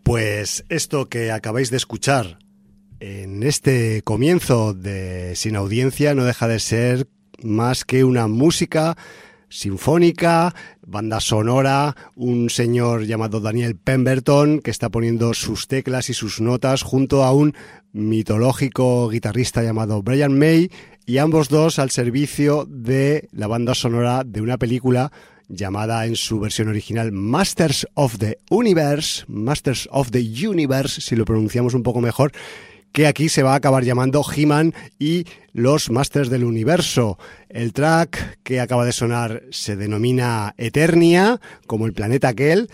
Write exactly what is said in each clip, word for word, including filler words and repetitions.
Pues esto que acabáis de escuchar en este comienzo de Sin Audiencia no deja de ser más que una música sinfónica, banda sonora, un señor llamado Daniel Pemberton que está poniendo sus teclas y sus notas junto a un mitológico guitarrista llamado Brian May, y ambos dos al servicio de la banda sonora de una película llamada en su versión original Masters of the Universe, Masters of the Universe, si lo pronunciamos un poco mejor, que aquí se va a acabar llamando He-Man y los Masters del Universo. El track que acaba de sonar se denomina Eternia, como el planeta aquel,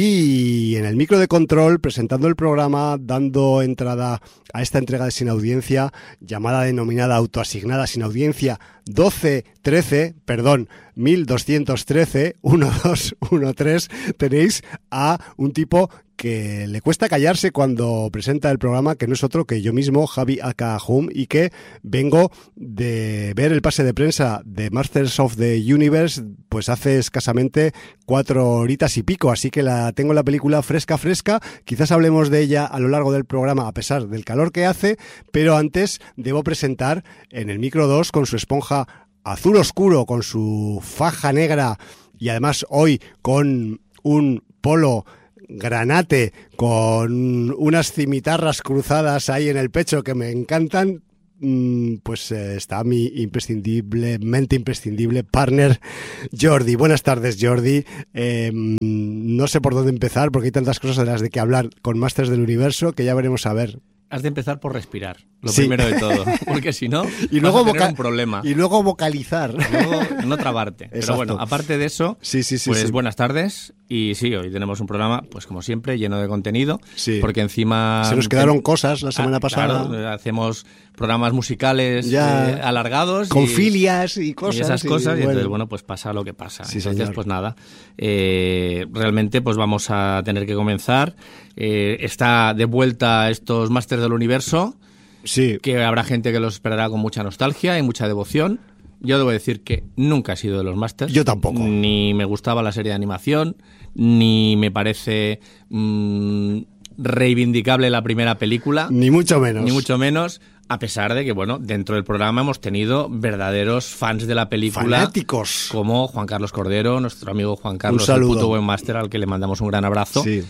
y en el micro de control, presentando el programa, dando entrada a esta entrega de Sin Audiencia, llamada denominada autoasignada Sin Audiencia doce trece, perdón, mil doscientos trece, doce trece, tenéis a un tipo que le cuesta callarse cuando presenta el programa, que no es otro que yo mismo, Javi Akahum, y que vengo de ver el pase de prensa de Masters of the Universe pues hace escasamente cuatro horitas y pico, así que la tengo la película fresca, fresca. Quizás hablemos de ella a lo largo del programa a pesar del calor que hace, pero antes debo presentar en el micro dos con su esponja azul oscuro, con su faja negra y además hoy con un polo granate con unas cimitarras cruzadas ahí en el pecho que me encantan, pues eh, está mi imprescindiblemente imprescindible partner Jordi. Buenas tardes, Jordi. Eh, no sé por dónde empezar porque hay tantas cosas de las de que hablar con Masters del Universo que ya veremos a ver. Has de empezar por respirar, lo sí. primero de todo, porque si no y vas luego a tener voca- un problema. Y luego vocalizar. Y luego no trabarte. Exacto. Pero bueno, aparte de eso, sí, sí, sí, pues sí. buenas tardes. Y sí, hoy tenemos un programa, pues como siempre, lleno de contenido. Sí. Porque encima... Se nos quedaron cosas la semana ah, pasada. Claro, hacemos programas musicales ya, eh, alargados. Con y, filias y cosas. Y esas cosas. Y, y bueno. entonces, bueno, pues pasa lo que pasa. Sí, entonces, señor. pues nada. Eh, realmente, pues vamos a tener que comenzar. Eh, está de vuelta estos Masters del Universo. Sí. Que habrá gente que los esperará con mucha nostalgia y mucha devoción. Yo debo decir que nunca he sido de los Masters. Yo tampoco. Ni me gustaba la serie de animación, ni me parece mmm, reivindicable la primera película. Ni mucho menos. Ni mucho menos. A pesar de que, bueno, dentro del programa hemos tenido verdaderos fans de la película. Fanáticos. Como Juan Carlos Cordero, nuestro amigo Juan Carlos, un el puto buen máster, al que le mandamos un gran abrazo. Sí.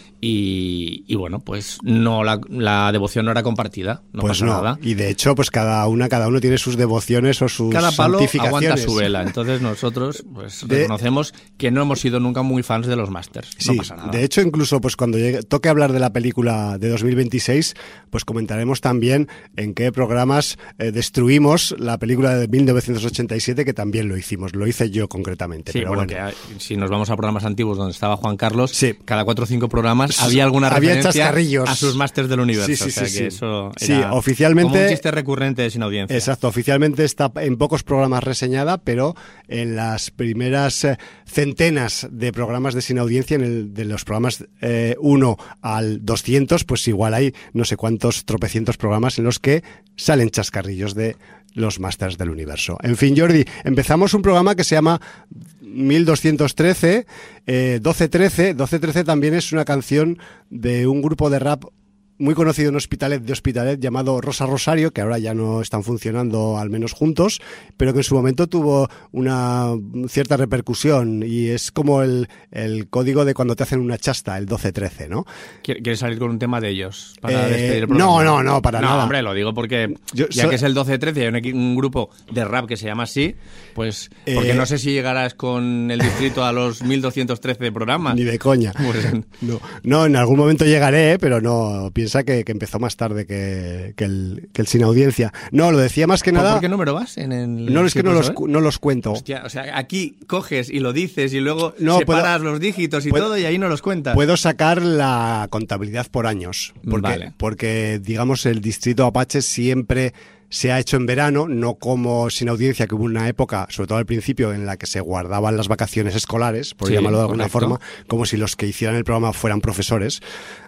Y, y bueno, pues no la, la devoción no era compartida. No pues pasa no. nada. Y de hecho, pues cada una, cada uno tiene sus devociones o sus Cada palo santificaciones. aguanta su vela. Entonces nosotros pues de... reconocemos que no hemos sido nunca muy fans de los Masters. Sí, no pasa nada. De hecho, incluso pues cuando llegue, toque hablar de la película de dos mil veintiséis, pues comentaremos también en qué programas eh, destruimos la película de mil novecientos ochenta y siete, que también lo hicimos. Lo hice yo concretamente. Sí, pero bueno, bueno. que si nos vamos a programas antiguos donde estaba Juan Carlos, sí. cada cuatro o cinco programas había alguna había referencia chascarrillos a sus Masters del Universo. Sí, sí, o sea sí, que sí. eso sí, era oficialmente, como un chiste recurrente de Sin Audiencia. Exacto, oficialmente está en pocos programas reseñada, pero en las primeras eh, centenas de programas de Sin Audiencia, en el, de los programas eh, uno al doscientos, pues igual hay no sé cuántos tropecientos programas en los que salen chascarrillos de los Masters del Universo. En fin, Jordi, empezamos un programa que se llama mil doscientos trece, eh, doce trece. doce trece también es una canción de un grupo de rap muy conocido en Hospitalet de Hospitalet llamado Rosa Rosario, que ahora ya no están funcionando al menos juntos, pero que en su momento tuvo una cierta repercusión y es como el, el código de cuando te hacen una chasta, el doce trece, ¿no? ¿Quieres salir con un tema de ellos para eh, despedir el programa? No, no, no, para no, nada. No, hombre, lo digo porque Yo, ya so... que es el doce trece y hay un, un grupo de rap que se llama así, pues porque eh... no sé si llegarás con el distrito a los mil doscientos trece programas. Ni de coña. Pues... No, no, en algún momento llegaré, pero no, piensa que, que empezó más tarde que, que, el, que el Sin Audiencia. No, lo decía más que nada... ¿Por qué número vas? En el... No, es que no los, no los cuento. Hostia, o sea, aquí coges y lo dices y luego no, separas puedo, los dígitos y puedo, todo y ahí no los cuentas. Puedo sacar la contabilidad por años. Porque, vale. porque digamos, el distrito Apache siempre se ha hecho en verano, no como Sin Audiencia, que hubo una época, sobre todo al principio, en la que se guardaban las vacaciones escolares, por sí, llamarlo de alguna correcto. forma, como si los que hicieran el programa fueran profesores.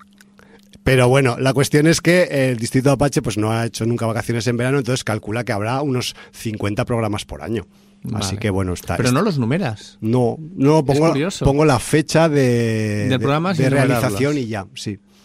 Pero bueno, la cuestión es que el distrito de Apache pues no ha hecho nunca vacaciones en verano, entonces calcula que habrá unos cincuenta programas por año. Vale. Así que bueno, está. Pero está, no los numeras. No, no pongo, pongo la fecha de, del programa de, de realización y ya, sí.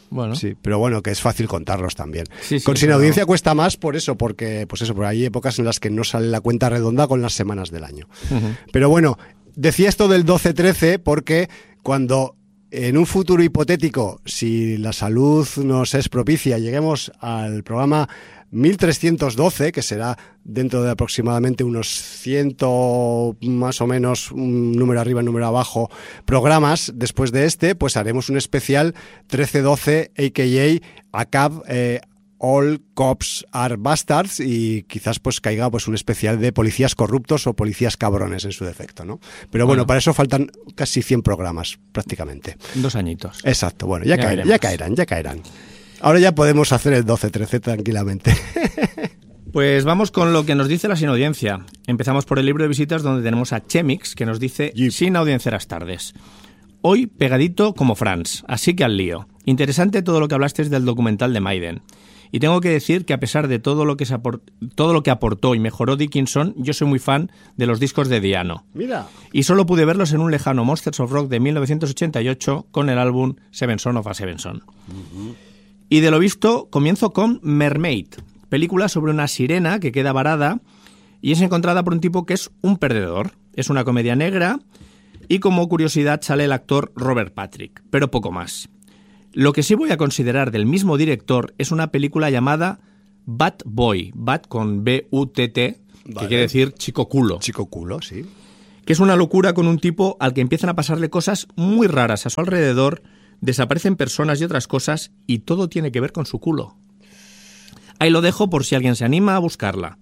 Bueno. Sí, pero bueno, que es fácil contarlos también. Sí, sí, con Sin pero... Audiencia cuesta más por eso, porque pues eso, porque hay épocas en las que no sale la cuenta redonda con las semanas del año. Uh-huh. Pero bueno, decía esto del doce trece porque cuando en un futuro hipotético, si la salud nos es propicia, lleguemos al programa mil trescientos doce, que será dentro de aproximadamente unos cien, más o menos, un número arriba, un número abajo, programas después de este, pues haremos un especial trece doce, a k a A C A B, eh, All Cops Are Bastards, y quizás pues caiga pues un especial de policías corruptos o policías cabrones en su defecto, ¿no? Pero bueno, bueno, para eso faltan casi cien programas, prácticamente. Dos añitos. Exacto, bueno, ya, ya, caerán, ya caerán, ya caerán. Ahora ya podemos hacer el doce trece tranquilamente. Pues vamos con lo que nos dice la Sin Audiencia. Empezamos por el libro de visitas, donde tenemos a Chemix, que nos dice: yep. Sin audiencias tardes. Hoy pegadito como Franz, así que al lío. Interesante todo lo que hablasteis del documental de Maiden. Y tengo que decir que a pesar de todo lo que, se aport- todo lo que aportó y mejoró Dickinson, yo soy muy fan de los discos de Diano. Mira. Y solo pude verlos en un lejano Monsters of Rock de mil novecientos ochenta y ocho con el álbum Seven Son of a Seven Son. Uh-huh. Y de lo visto, comienzo con Mermaid, película sobre una sirena que queda varada y es encontrada por un tipo que es un perdedor. Es una comedia negra y como curiosidad sale el actor Robert Patrick, pero poco más. Lo que sí voy a considerar del mismo director es una película llamada Bat Boy, Bat con B U T T, vale. Que quiere decir chico culo. Chico culo, sí. Que es una locura con un tipo al que empiezan a pasarle cosas muy raras a su alrededor, desaparecen personas y otras cosas y todo tiene que ver con su culo. Ahí lo dejo por si alguien se anima a buscarla.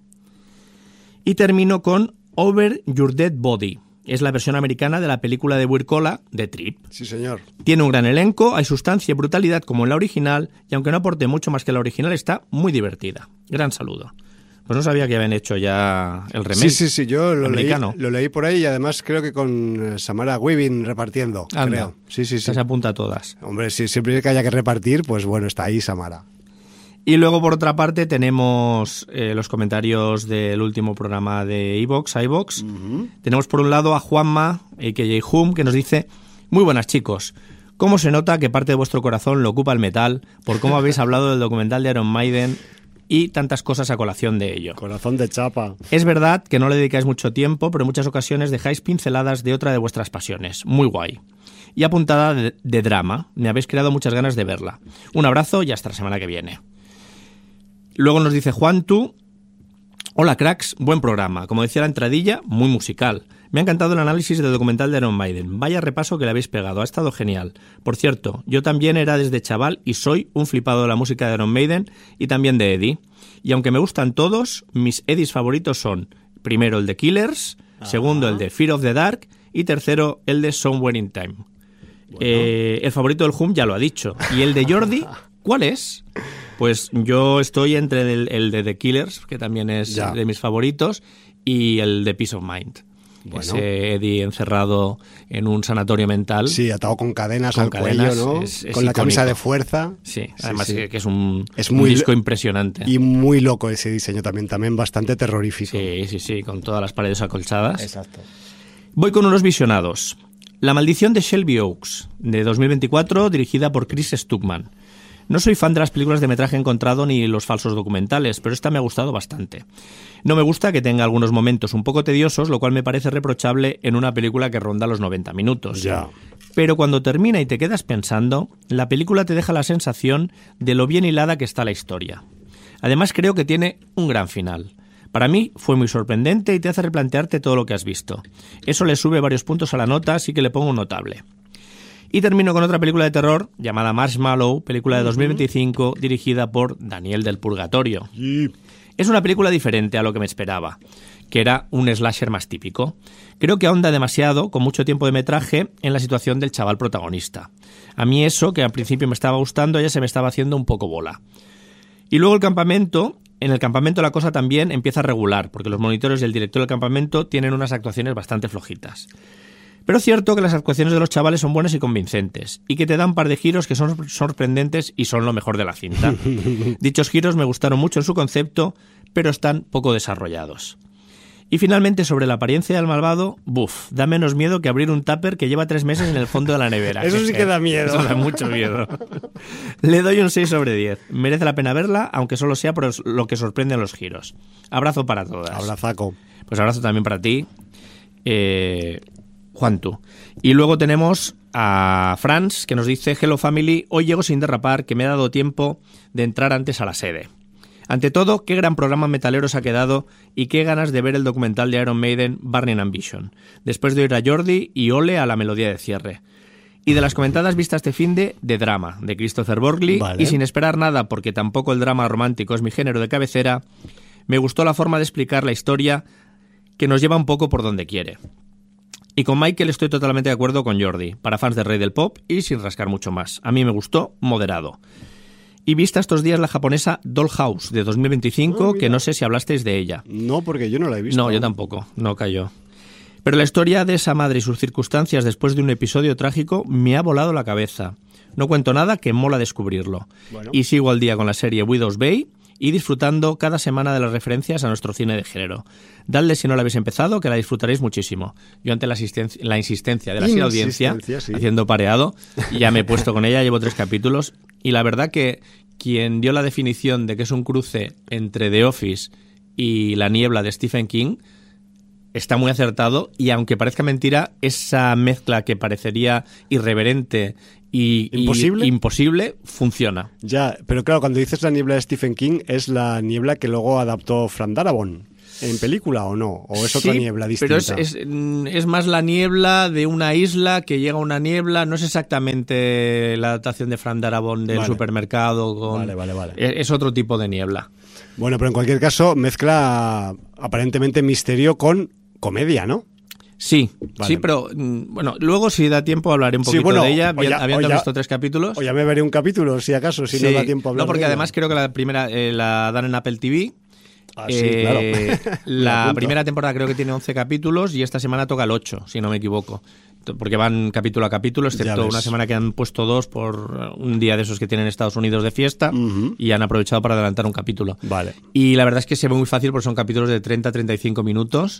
Y termino con Over Your Dead Body. Es la versión americana de la película de Wirkola, The Trip. Sí, señor. Tiene un gran elenco, hay sustancia y brutalidad como en la original, y aunque no aporte mucho más que la original, está muy divertida. Gran saludo. Pues no sabía que habían hecho ya el remake. Sí, sí, sí, yo lo leí, americano. lo leí por ahí y además creo que con Samara Weaving repartiendo. Anda. Creo. Sí, sí, sí. Se apunta a todas. Hombre, si siempre que haya que repartir, pues bueno, está ahí Samara. Y luego, por otra parte, tenemos eh, los comentarios del último programa de iVox, iVox. Uh-huh. Tenemos por un lado a Juanma, a k a. Hum, que nos dice: muy buenas, chicos. ¿Cómo se nota que parte de vuestro corazón lo ocupa el metal por cómo habéis hablado del documental de Iron Maiden y tantas cosas a colación de ello? Corazón de chapa. Es verdad que no le dedicáis mucho tiempo, pero en muchas ocasiones dejáis pinceladas de otra de vuestras pasiones. Muy guay. Y apuntada de, de drama. Me habéis creado muchas ganas de verla. Un abrazo y hasta la semana que viene. Luego nos dice Juan tú: hola cracks, buen programa. Como decía la entradilla, muy musical. Me ha encantado el análisis del documental de Iron Maiden. Vaya repaso que le habéis pegado, ha estado genial. Por cierto, yo también era desde chaval y soy un flipado de la música de Iron Maiden y también de Eddie. Y aunque me gustan todos, mis Eddies favoritos son primero el de Killers, Ajá. segundo el de Fear of the Dark y tercero el de Somewhere in Time. Bueno. Eh, el favorito del Hum ya lo ha dicho. ¿Y el de Jordi cuál es? Pues yo estoy entre el, el de The Killers, que también es ya. de mis favoritos, y el de Peace of Mind. Bueno. Ese Eddie encerrado en un sanatorio mental. Sí, atado con cadenas con al cadenas, cuello, ¿no? Es, es con icónico. La camisa de fuerza. Sí, además sí, sí. que es un, es un muy disco impresionante. Y muy loco ese diseño también, también bastante terrorífico. Sí, sí, sí, con todas las paredes acolchadas. Exacto. Voy con unos visionados. La maldición de Shelby Oaks, de dos mil veinticuatro, dirigida por Chris Stuckman. No soy fan de las películas de metraje encontrado ni los falsos documentales, pero esta me ha gustado bastante. No me gusta que tenga algunos momentos un poco tediosos, lo cual me parece reprochable en una película que ronda los noventa minutos. Ya. Pero cuando termina y te quedas pensando, la película te deja la sensación de lo bien hilada que está la historia. Además, creo que tiene un gran final. Para mí fue muy sorprendente y te hace replantearte todo lo que has visto. Eso le sube varios puntos a la nota, así que le pongo un notable. Y termino con otra película de terror llamada Marshmallow, película de dos mil veinticinco, dirigida por Daniel del Purgatorio. Sí. Es una película diferente a lo que me esperaba, que era un slasher más típico. Creo que ahonda demasiado, con mucho tiempo de metraje, en la situación del chaval protagonista. A mí eso, que al principio me estaba gustando, ya se me estaba haciendo un poco bola. Y luego el campamento... En el campamento la cosa también empieza a regular, porque los monitores y el director del campamento tienen unas actuaciones bastante flojitas. Pero es cierto que las actuaciones de los chavales son buenas y convincentes, y que te dan un par de giros que son sorprendentes y son lo mejor de la cinta. Dichos giros me gustaron mucho en su concepto, pero están poco desarrollados. Y finalmente, sobre la apariencia del malvado, buf, da menos miedo que abrir un tupper que lleva tres meses en el fondo de la nevera. Eso sí que da miedo. Eso da mucho miedo. Le doy un seis sobre diez. Merece la pena verla, aunque solo sea por lo que sorprenden los giros. Abrazo para todas. Abrazaco. Pues abrazo también para ti, eh, Juantu. Y luego tenemos a Franz, que nos dice: Hello family, hoy llego sin derrapar, que me ha dado tiempo de entrar antes a la sede. Ante todo, qué gran programa metalero se ha quedado y qué ganas de ver el documental de Iron Maiden, Burning Ambition, después de oír a Jordi y ole a la melodía de cierre. Y de las comentadas vistas este finde, de drama, de Christopher Borgley, vale. Y sin esperar nada, porque tampoco el drama romántico es mi género de cabecera, me gustó la forma de explicar la historia que nos lleva un poco por donde quiere. Y con Michael estoy totalmente de acuerdo con Jordi, para fans del rey del pop y sin rascar mucho más. A mí me gustó moderado. Y vista estos días la japonesa Dollhouse de dos mil veinticinco, oh, que no sé si hablasteis de ella. No, porque yo no la he visto. No, yo tampoco, no cayó. Pero la historia de esa madre y sus circunstancias después de un episodio trágico me ha volado la cabeza. No cuento nada, que mola descubrirlo. Bueno. Y sigo al día con la serie Widow's Bay y disfrutando cada semana de las referencias a nuestro cine de género. Dadle si no la habéis empezado, que la disfrutaréis muchísimo. Yo ante la, la insistencia de la sin audiencia, sí. haciendo pareado, ya me he puesto con ella, llevo tres capítulos, y la verdad que quien dio la definición de que es un cruce entre The Office y La niebla de Stephen King está muy acertado, y aunque parezca mentira, esa mezcla que parecería irreverente y ¿Imposible? y imposible funciona. Ya, pero claro, cuando dices La niebla de Stephen King, ¿es la niebla que luego adaptó Frank Darabont en película o no? ¿O es otra sí, niebla distinta? Pero es, es, es más la niebla de una isla que llega a una niebla. No es exactamente la adaptación de Frank Darabont del vale. supermercado. Con, vale, vale, vale. Es, es otro tipo de niebla. Bueno, pero en cualquier caso mezcla aparentemente misterio con comedia, ¿no? Sí, vale. sí, pero bueno, luego si da tiempo hablaré un poquito sí, bueno, de ella, ya, habiendo ya, visto tres capítulos. O ya me veré un capítulo, si acaso, si sí, no da tiempo a hablar. No, porque de además ella. creo que la primera eh, la dan en Apple T V. Ah, sí, claro. Eh, la primera temporada creo que tiene once capítulos y esta semana toca el ocho, si no me equivoco. Porque van capítulo a capítulo, excepto una semana que han puesto dos por un día de esos que tienen Estados Unidos de fiesta, uh-huh. y han aprovechado para adelantar un capítulo. Vale. Y la verdad es que se ve muy fácil porque son capítulos de treinta a treinta y cinco minutos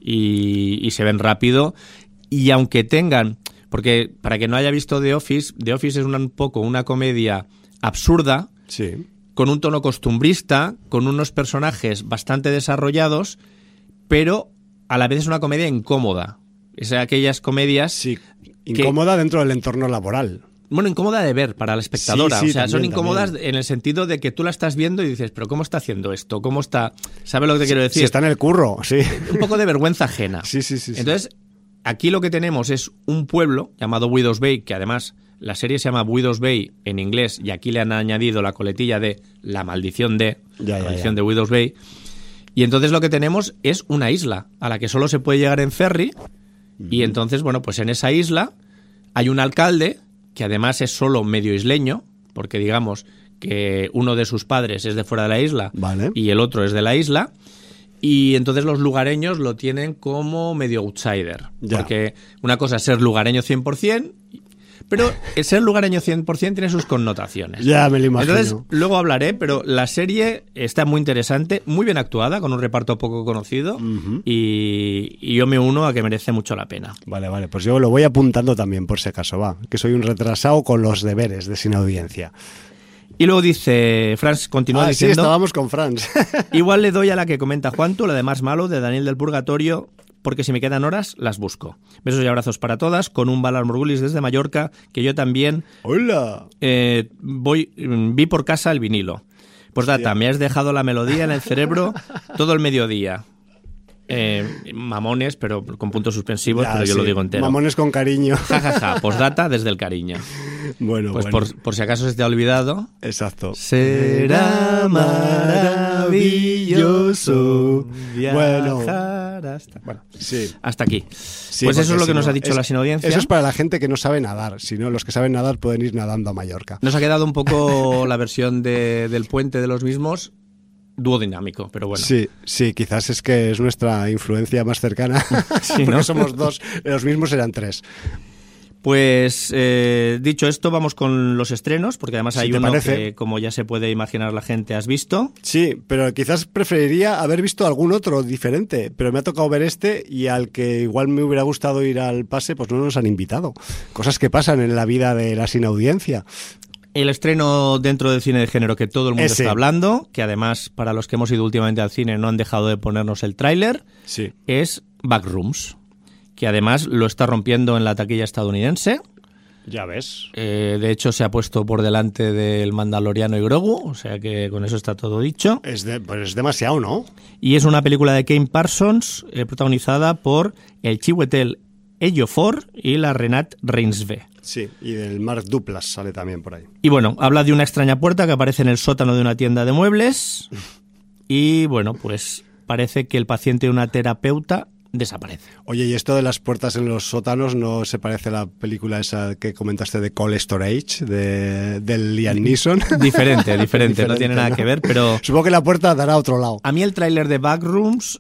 y, y se ven rápido. Y aunque tengan, porque para quien no haya visto The Office, The Office es una, un poco una comedia absurda, sí. con un tono costumbrista, con unos personajes bastante desarrollados, pero a la vez es una comedia incómoda. Es aquellas comedias... Sí, incómoda que, dentro del entorno laboral. Bueno, incómoda de ver para la espectadora. Sí, sí, o sea, también, son incómodas también. En el sentido de que tú la estás viendo y dices, pero ¿cómo está haciendo esto? ¿Cómo está...? ¿Sabes lo que te sí, quiero decir? Sí, está en el curro, sí. Un poco de vergüenza ajena. Sí, sí, sí. Entonces, aquí lo que tenemos es un pueblo llamado Widow's Bay, que además la serie se llama Widow's Bay en inglés, y aquí le han añadido la coletilla de La maldición de... Ya, la ya, maldición ya. de Widow's Bay. Y entonces lo que tenemos es una isla a la que solo se puede llegar en ferry. Y entonces, bueno, pues en esa isla hay un alcalde que además es solo medio isleño, porque digamos que uno de sus padres es de fuera de la isla, vale. y el otro es de la isla, y entonces los lugareños lo tienen como medio outsider. Ya. Porque una cosa es ser lugareño cien por ciento, pero el ser lugareño cien por ciento tiene sus connotaciones. Ya me lo imagino. Entonces, luego hablaré, pero la serie está muy interesante, muy bien actuada, con un reparto poco conocido, uh-huh. y, y yo me uno a que merece mucho la pena. Vale, vale, pues yo lo voy apuntando también, por si acaso, va, que soy un retrasado con los deberes de Sin Audiencia. Y luego dice, Franz continúa ah, diciendo... sí, estábamos con Franz. Igual le doy a la que comenta Juantu, la de Más Malo, de Daniel del Purgatorio, porque si me quedan horas, las busco. Besos y abrazos para todas, con un Valar Morgulis desde Mallorca, que yo también... ¡Hola! Eh, voy, vi por casa el vinilo. Pues data, me has dejado la melodía en el cerebro todo el mediodía. Eh, mamones, pero con puntos suspensivos, ya, pero yo sí. lo digo entero. Mamones con cariño. Ja, ja, ja. Postdata desde el cariño. Bueno, pues bueno. Por, por si acaso se te ha olvidado. Exacto. Será maravilloso bueno. hasta... Bueno, sí. hasta aquí. Sí, pues eso es lo que si nos no, ha dicho es, la sin audiencia. Eso es para la gente que no sabe nadar. Si no, los que saben nadar pueden ir nadando a Mallorca. Nos ha quedado un poco la versión de, del puente de los mismos dúo dinámico, pero bueno. Sí, sí, quizás es que es nuestra influencia más cercana. Sí, porque ¿no? somos dos, los mismos eran tres. Pues eh, dicho esto, vamos con los estrenos, porque además hay ¿Sí te uno parece? que, como ya se puede imaginar la gente, has visto. Sí, pero quizás preferiría haber visto algún otro diferente, pero me ha tocado ver este y al que igual me hubiera gustado ir al pase, pues no nos han invitado. Cosas que pasan en la vida de la sin audiencia. El estreno dentro del cine de género que todo el mundo Ese. está hablando, que además para los que hemos ido últimamente al cine no han dejado de ponernos el tráiler, Sí. es Backrooms, que además lo está rompiendo en la taquilla estadounidense. Ya ves. Eh, de hecho, se ha puesto por delante del Mandaloriano y Grogu, o sea que con eso está todo dicho. Es de, pues es demasiado, ¿no? Y es una película de Kane Parsons, eh, protagonizada por el Chiwetel Ejiofor y la Renate Reinsve. Sí, y del Mark Duplass sale también por ahí. Y bueno, habla de una extraña puerta que aparece en el sótano de una tienda de muebles y bueno, pues parece que el paciente de una terapeuta desaparece. Oye, y esto de las puertas en los sótanos, ¿no se parece a la película esa que comentaste de Cold Storage, de, del Liam Neeson? Diferente, diferente, no tiene nada ¿no? que ver, pero Supongo que la puerta dará a otro lado. a mí el tráiler de Backrooms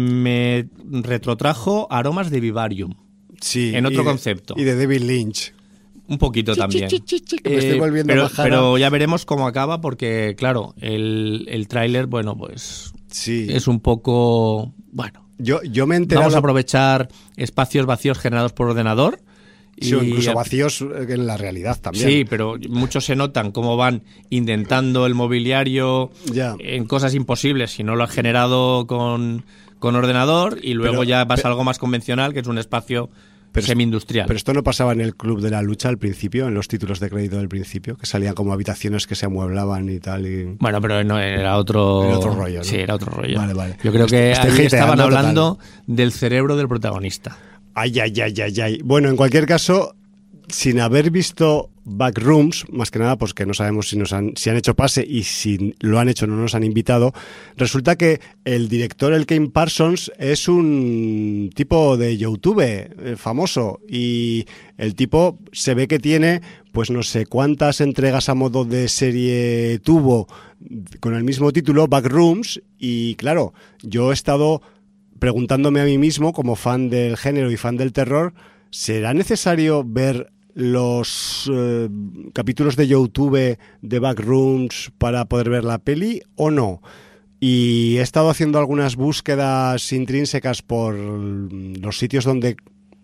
me retrotrajo aromas de Vivarium, Sí. en otro y de- concepto. Y de David Lynch. un poquito también. Chi, chi, chi, que me estoy Eh, volviendo pero, majara. pero ya veremos cómo acaba porque, claro, el, el tráiler, bueno, pues Sí. es un poco... Bueno, Yo, yo me he enterado... vamos a aprovechar espacios vacíos generados por ordenador. Sí, o incluso vacíos en la realidad también. Sí, pero muchos se notan cómo van indentando el mobiliario Ya. en cosas imposibles si no lo has generado con, con ordenador y luego Pero- ya vas pe- a algo más convencional que es un espacio Pero- semi-industrial. Pero esto no pasaba en el Club de la Lucha al principio, en los títulos de crédito del principio, que salían como habitaciones que se amueblaban y tal. Y... Bueno, pero no, era otro... Era otro rollo, ¿no? Sí, era otro rollo. Vale, vale. Yo creo que Estoy ahí hateando estaban total. hablando del cerebro del protagonista. Ay, ay, ay, ay, ay. Bueno, en cualquier caso, sin haber visto Backrooms, más que nada, pues que no sabemos si nos han, si han hecho pase y si lo han hecho no nos han invitado, resulta que el director, el Kane Parsons, es un tipo de YouTube eh, famoso y el tipo se ve que tiene pues no sé cuántas entregas a modo de serie tuvo con el mismo título, Backrooms, y claro, yo he estado preguntándome a mí mismo, como fan del género y fan del terror, ¿será necesario ver los eh, capítulos de YouTube de Backrooms para poder ver la peli o no? Y he estado haciendo algunas búsquedas intrínsecas por los sitios donde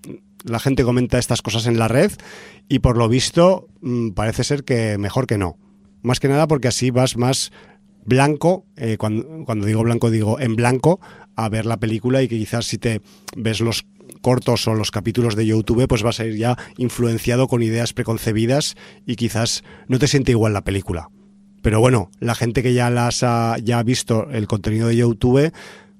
la gente comenta estas cosas en la red y por lo visto mmm, parece ser que mejor que no. Más que nada porque así vas más blanco, eh, cuando, cuando digo blanco digo en blanco, a ver la película y que quizás si te ves los cortos o los capítulos de YouTube pues vas a ir ya influenciado con ideas preconcebidas y quizás no te siente igual la película. Pero bueno, la gente que ya las ha, ya ha visto el contenido de YouTube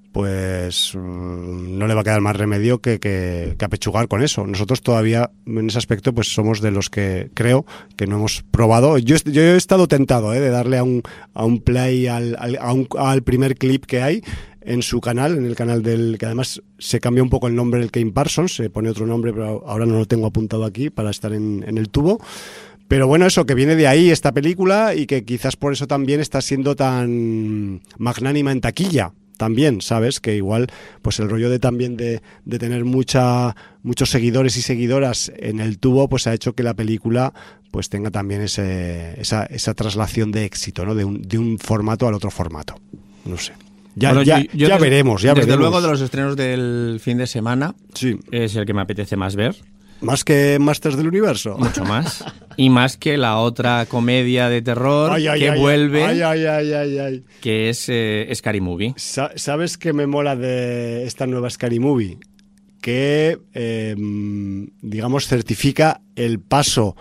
pues mmm, no le va a quedar más remedio que, que, que apechugar con eso. Nosotros todavía en ese aspecto pues somos de los que creo que no hemos probado. Yo, yo he estado tentado ¿eh? de darle a un, a un play al, al, a un, al primer clip que hay en su canal, en el canal del que además se cambia un poco el nombre del Kane Parsons, se pone otro nombre pero ahora no lo tengo apuntado aquí para estar en, en el tubo. Pero bueno, eso, que viene de ahí esta película y que quizás por eso también está siendo tan magnánima en taquilla. También, ¿sabes? Que igual, pues el rollo de también de, de tener mucha, muchos seguidores y seguidoras en el tubo, pues ha hecho que la película pues tenga también ese, esa, esa traslación de éxito, ¿no? De un, de un formato al otro formato. No sé. Ya, Bueno, ya, yo- yo ya desde- veremos, ya desde veremos. luego de los estrenos del fin de semana Sí. es el que me apetece más ver, Más que Masters del Universo. mucho más. Y más que la otra comedia de terror Ay, ay, que ay, vuelve, Ay, ay, ay, ay, ay. que es eh, Scary Movie. Sa- ¿Sabes qué me mola de esta nueva Scary Movie? Que, eh, digamos, certifica el paso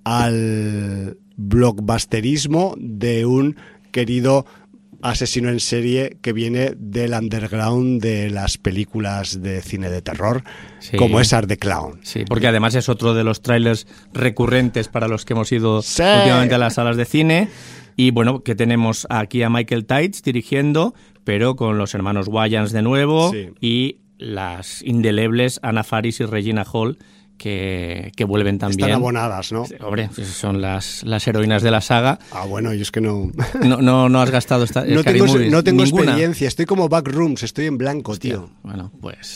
al blockbusterismo de un querido asesino en serie que viene del underground de las películas de cine de terror, Sí. como es Art the Clown. Sí, porque además es otro de los trailers recurrentes para los que hemos ido Sí. últimamente a las salas de cine. Y bueno, que tenemos aquí a Michael Tides dirigiendo, pero con los hermanos Wayans de nuevo Sí. y las indelebles Anna Faris y Regina Hall que, que vuelven también. Están abonadas, ¿no? Sí, hombre, son las, las heroínas de la saga. Ah, bueno, yo es que no... No, no, no has gastado esta No Scary tengo, Movies, no tengo ninguna. experiencia, estoy como Backrooms, estoy en blanco, tío. Bueno, pues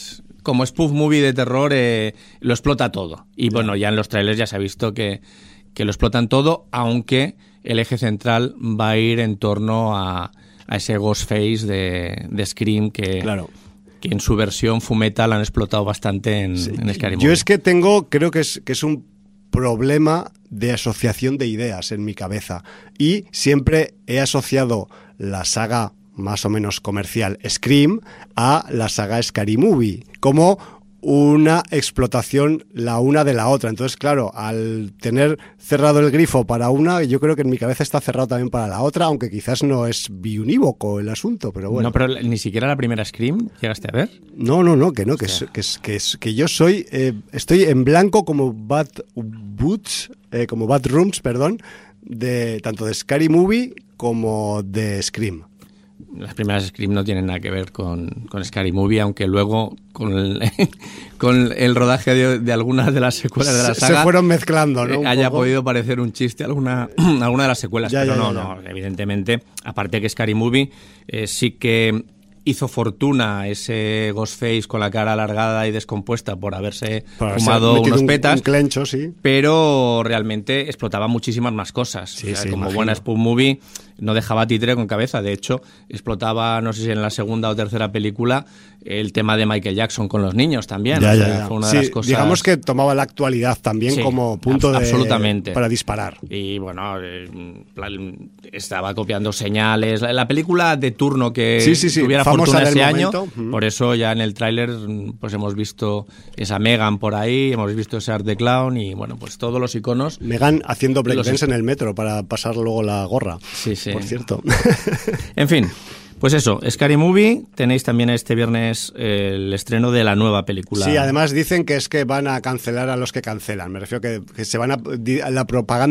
como spoof movie de terror eh, lo explota todo. Y bueno, ya en los trailers ya se ha visto que, que lo explotan todo, aunque el eje central va a ir en torno a, a ese Ghostface de, de Scream que, claro. que en su versión Fullmetal han explotado bastante en, sí. en Scary Movie. Yo es que tengo, creo que es, que es un problema de asociación de ideas en mi cabeza. Y siempre he asociado la saga más o menos comercial Scream a la saga Scary Movie, como una explotación la una de la otra. Entonces, claro, al tener cerrado el grifo para una, yo creo que en mi cabeza está cerrado también para la otra, aunque quizás no es biunívoco el asunto, pero bueno. No, pero ni siquiera la primera Scream llegaste a ver. No, no, no, que no, que, o sea. es, que, es, que, es, que yo soy, eh, estoy en blanco como Bad Boots, eh, como Bad Rooms, perdón, de tanto de Scary Movie como de Scream. Las primeras Scream no tienen nada que ver con, con Scary Movie, aunque luego con el, con el rodaje de, de algunas de las secuelas de la se, saga se fueron mezclando, ¿no? Eh, haya poco. podido parecer un chiste alguna, alguna de las secuelas, ya, pero ya, no, ya, no, ya. evidentemente, aparte que Scary Movie eh, sí que hizo fortuna ese Ghostface con la cara alargada y descompuesta por haberse Para fumado unos un, petas, un clencho, sí. pero realmente explotaba muchísimas más cosas. Sí, o sea, sí, como imagino. buena spoof movie no dejaba títere con cabeza. De hecho, explotaba, no sé si en la segunda o tercera película, el tema de Michael Jackson con los niños también. Ya, o ya, sea, ya. fue una Sí, de las cosas... digamos que tomaba la actualidad también Sí, como punto de, absolutamente. para disparar. Y bueno, eh, estaba copiando señales. La, la película de turno que sí, sí, sí. tuviera Famosa fortuna ese momento. año, uh-huh. Por eso ya en el tráiler pues hemos visto esa Megan por ahí, hemos visto ese Art the Clown y bueno, pues todos los iconos. Megan haciendo breakdance los... en el metro para pasar luego la gorra. Sí, sí. Por cierto. En fin, pues eso, Scary Movie, tenéis también este viernes eh, el estreno de la nueva película. Sí, además dicen que es que van a cancelar a los que cancelan. Me refiero que, que se van a... La propaganda